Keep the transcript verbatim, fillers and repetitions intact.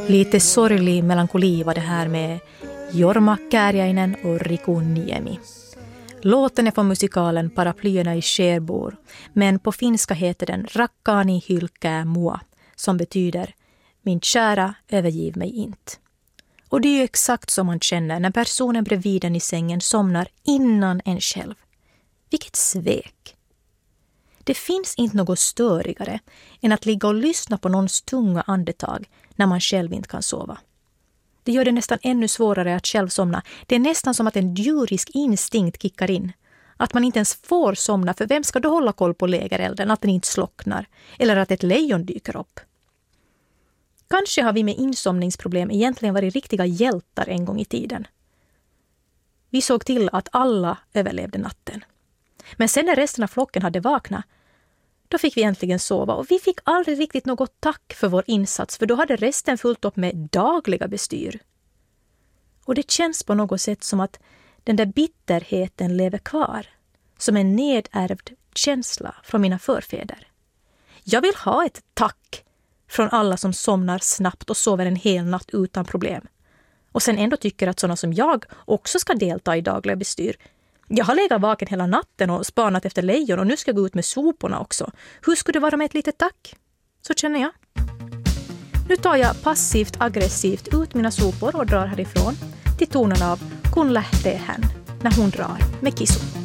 Lite sorglig melankoli var det här med Jorma Kääriäinen och Riku Niemi. Låten är från musikalen Paraplyerna i Skärbor, men på finska heter den Rakkaani hylkää mua, som betyder min kära, övergiv mig inte. Och det är ju exakt som man känner när personen bredvid en i sängen somnar innan en själv. Vilket svek! Det finns inte något störigare än att ligga och lyssna på någons tunga andetag när man själv inte kan sova. Det gör det nästan ännu svårare att själv somna. Det är nästan som att en djurisk instinkt kickar in. Att man inte ens får somna, för vem ska då hålla koll på lägerelden, att den inte slocknar, eller att ett lejon dyker upp. Kanske har vi med insomningsproblem egentligen varit riktiga hjältar en gång i tiden. Vi såg till att alla överlevde natten. Men sen när resten av flocken hade vaknat, då fick vi äntligen sova, och vi fick aldrig riktigt något tack för vår insats, för då hade resten fullt upp med dagliga bestyr. Och det känns på något sätt som att den där bitterheten lever kvar, som en nedärvd känsla från mina förfäder. Jag vill ha ett tack från alla som somnar snabbt och sover en hel natt utan problem. Och sen ändå tycker att sådana som jag också ska delta i dagliga bestyr. Jag har legat vaken hela natten och spanat efter lejon, och nu ska jag gå ut med soporna också. Hur skulle det vara med ett litet tack? Så känner jag. Nu tar jag passivt aggressivt ut mina sopor och drar härifrån till tonen av Kun lähtee hän när hon drar med Kisu.